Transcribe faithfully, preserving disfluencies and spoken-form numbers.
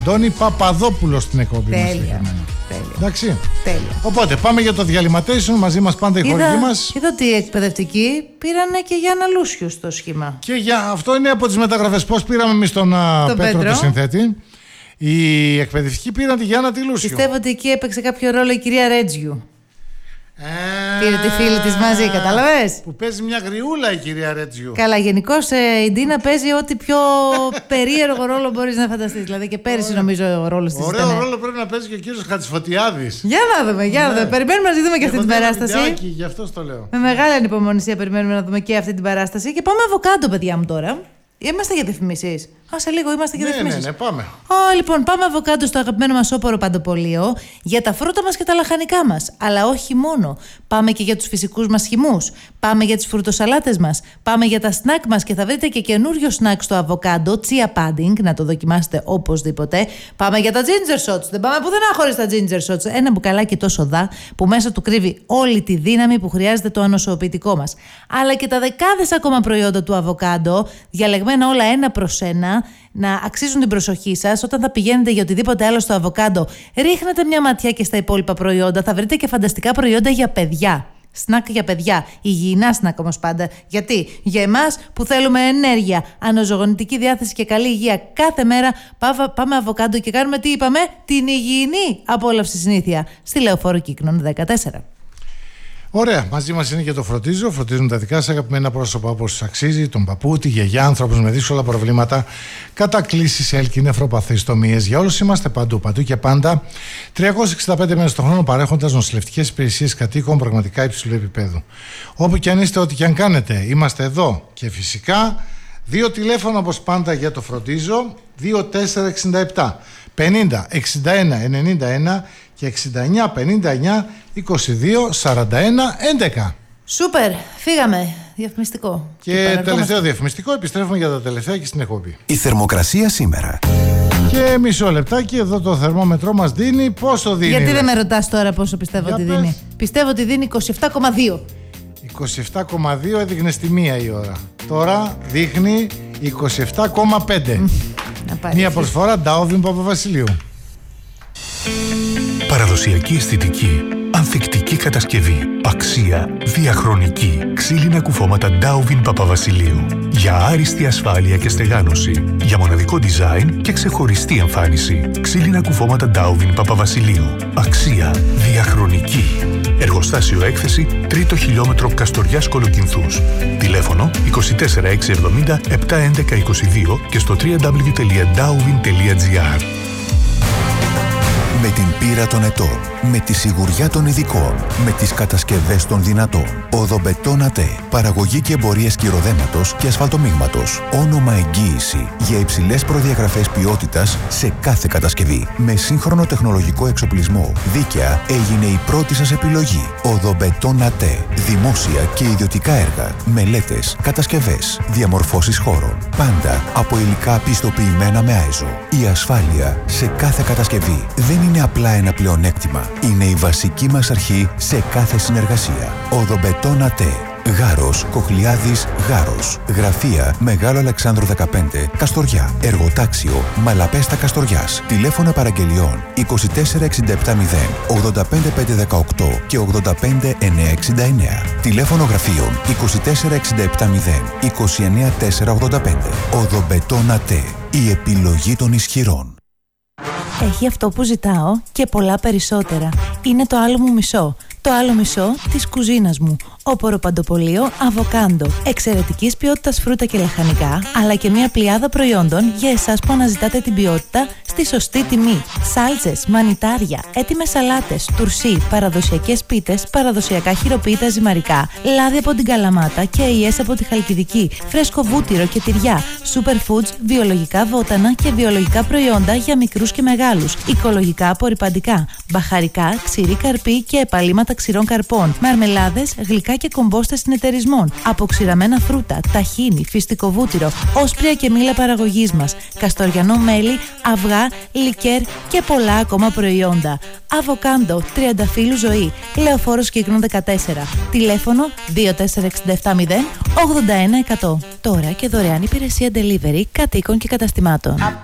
Αντώνη Παπαδόπουλο στην εκπομπή μας. Τέλεια. Εντάξει. Τέλεια. Οπότε πάμε για το διαλυματέισον. Μαζί μας πάντα οι χορηγοί μας. Είδα ότι οι εκπαιδευτικοί πήρανε και Γιάννα Λούσιου στο σχήμα. Και για αυτό είναι από τις μεταγραφές. Πώς πήραμε εμείς τον, τον Πέτρο, Πέτρο, το συνθέτη. Οι εκπαιδευτικοί πήραν τη Γιάννα τη Λούσιου. Πιστεύω ότι εκεί έπαιξε κάποιο ρόλο η κυρία Ρέτζιου. Ε, Πήρε τη φίλη της μαζί, κατάλαβες. Που παίζει μια γριούλα η κυρία Ρέτζιου. Καλά, γενικώς ε, η Ντίνα παίζει ό,τι πιο περίεργο ρόλο μπορείς να φανταστείς. Δηλαδή και πέρυσι νομίζω ο ρόλος της Ωραίο ήταν. ρόλο πρέπει να παίζει και ο κύριος Χατζηφωτιάδης. Για να δούμε, για να δούμε. Περιμένουμε να τη δούμε και αυτή την παράσταση. Βιντεάκι, γι' αυτό το λέω. Με μεγάλη ανυπομονησία περιμένουμε να δούμε και αυτή την παράσταση. Και πάμε αβοκάντο, παιδιά μου τώρα. Είμαστε για διαφημίσεις. Α, σε λίγο είμαστε για ναι, διαφημίσεις. Ναι, ναι, πάμε. Oh, λοιπόν, πάμε αβοκάντο στο αγαπημένο μας όπορο παντοπολείο για τα φρούτα μας και τα λαχανικά μας. Αλλά όχι μόνο. Πάμε και για τους φυσικούς μας χυμούς. Πάμε για τις φρουτοσαλάτες μας. Πάμε για τα σνακ μας και θα βρείτε και καινούριο σνακ στο αβοκάντο, chia pudding, να το δοκιμάσετε οπωσδήποτε. Πάμε για τα ginger shots. Δεν πάμε πουθενά χωρίς τα ginger shots. Ένα μπουκαλάκι τόσο δα που μέσα του κρύβει όλη τη δύναμη που χρειάζεται το ανοσοποιητικό μας. Αλλά και τα δεκάδες ακόμα προϊόντα του αβοκάντο, διαλεγμένα όλα ένα προς ένα, να αξίζουν την προσοχή σας. Όταν θα πηγαίνετε για οτιδήποτε άλλο στο αβοκάντο, ρίχνετε μια ματιά και στα υπόλοιπα προϊόντα. Θα βρείτε και φανταστικά προϊόντα για παιδιά. Σνακ για παιδιά. Υγιεινά σνακ όμως πάντα. Γιατί? Για εμάς που θέλουμε ενέργεια, αναζωογονητική διάθεση και καλή υγεία κάθε μέρα, πάμε αβοκάντο και κάνουμε τι είπαμε? Την υγιεινή απόλαυση συνήθεια. Στη Λεωφόρο Κύκνων δεκατέσσερα. Ωραία, μαζί μας είναι και το Φροντίζω. Φροντίζουν τα δικά σας αγαπημένα πρόσωπα όπως αξίζει, τον παππού, τη γιαγιά, ανθρώπους με δύσκολα προβλήματα, κατακλήσεις, έλκη, νεφροπαθείς, τομίες. Για όλους είμαστε παντού, παντού και πάντα. τριακόσιες εξήντα πέντε μέρες το χρόνο παρέχοντας νοσηλευτικές υπηρεσίες κατοίκων πραγματικά υψηλού επίπεδου. Όπου και αν είστε, ό,τι και αν κάνετε, είμαστε εδώ. Και φυσικά, δύο τηλέφωνα όπως πάντα για το Φροντίζω: δύο τέσσερα εξήντα επτά πενήντα εξήντα ένα ενενήντα ένα και εξήντα εννιά πενήντα εννιά είκοσι δύο σαράντα ένα έντεκα. Σούπερ, φύγαμε. Διαφημιστικό. Και, και τελευταίο διαφημιστικό, επιστρέφουμε για τα τελευταία και στην εκπομπή. Η θερμοκρασία σήμερα. Και μισό λεπτάκι, εδώ το θερμόμετρό μας δίνει. Πόσο δίνει? Γιατί δεν με ρωτάς τώρα πόσο πιστεύω για ότι πες. δίνει? Πιστεύω ότι δίνει είκοσι επτά κόμμα δύο. είκοσι επτά κόμμα δύο έδειχνε στη μία η ώρα. Τώρα δείχνει είκοσι επτά κόμμα πέντε. Μία προσφορά Ντάουβιν Παπαβασιλείου. Παραδοσιακή αισθητική, ανθεκτική κατασκευή, αξία, διαχρονική, ξύλινα κουφώματα Ντάουβιν Παπαβασιλείου. Για άριστη ασφάλεια και στεγάνωση, για μοναδικό design και ξεχωριστή εμφάνιση. Ξύλινα κουφώματα Ντάουβιν Παπαβασιλείου. Αξία, διαχρονική. Εργοστάσιο έκθεση, τρίτο χιλιόμετρο Καστοριάς Κολοκυνθούς. Τηλέφωνο είκοσι τέσσερα εξακόσια εβδομήντα επτακόσια έντεκα είκοσι δύο και στο double-u double-u double-u τελεία ντάουβιν τελεία τζι άρ. Με την πείρα των ετών, με τη σιγουριά των ειδικών, με τις κατασκευές των δυνατών. Οδομπετόν ΑΤΕ. Παραγωγή και εμπορίες κυροδέματος και ασφαλτομίγματος. Όνομα εγγύηση για υψηλές προδιαγραφές ποιότητας σε κάθε κατασκευή. Με σύγχρονο τεχνολογικό εξοπλισμό. Δίκαια έγινε η πρώτη σας επιλογή. Οδομπετόν ΑΤΕ. Δημόσια και ιδιωτικά έργα. Μελέτες, κατασκευές, διαμορφώσεις χώρων. Πάντα από υλικά πιστοποιημένα με άιζο. Η ασφάλεια σε κάθε κατασκευή δεν είναι απλά ένα πλεονέκτημα. Είναι η βασική μας αρχή σε κάθε συνεργασία. Οδομπετόν ΑΤΕ. Γάρος, Κοχλιάδης, Γάρος. Γραφεία Μεγάλο Αλεξάνδρου δεκαπέντε, Καστοριά. Εργοτάξιο Μαλαπέστα Καστοριάς. Τηλέφωνα παραγγελιών είκοσι τέσσερα εξήντα επτά μηδέν ογδόντα πέντε πεντακόσια δεκαοκτώ και ογδόντα πέντε εννιακόσια εξήντα εννέα. Τηλέφωνο γραφείων είκοσι τέσσερα εξήντα επτά μηδέν είκοσι εννέα τετρακόσια ογδόντα πέντε. Οδομπετόν ΑΤΕ. Η επιλογή των ισχυρών. Έχει αυτό που ζητάω και πολλά περισσότερα. Είναι το άλλο μου μισό. Το άλλο μισό της κουζίνας μου. Όπορο παντοπολείο Αβοκάντο. Εξαιρετικής ποιότητας φρούτα και λαχανικά, αλλά και μια πλειάδα προϊόντων για εσάς που αναζητάτε την ποιότητα στη σωστή τιμή. Σάλτσες, μανιτάρια, έτοιμες σαλάτες, τουρσί, παραδοσιακές πίτες, παραδοσιακά χειροποίητα ζυμαρικά, λάδι από την Καλαμάτα και αειές από τη Χαλκιδική, φρέσκο βούτυρο και τυριά, superfoods, βιολογικά βότανα και βιολογικά προϊόντα για μικρούς και μεγάλους, οικολογικά απορρυπαντικά, μπαχαρικά, ξηρή καρπή και επαλήματα ξηρών καρπών, μαρμελάδες, γλυκά και κομπόστες συνεταιρισμών, αποξηραμένα φρούτα, ταχίνι, φυστικό βούτυρο, όσπρια και μήλα παραγωγής μας, καστοριανό μέλι, αυγά, λικέρ και πολλά ακόμα προϊόντα. Αβοκάντο, τριανταφύλου ζωή, Λεωφόρος Κύκνων δεκατέσσερα. Τηλέφωνο δύο τέσσερα εξήντα επτά μηδέν ογδόντα ένα εκατό. Τώρα και δωρεάν υπηρεσία delivery κατοίκων και καταστημάτων.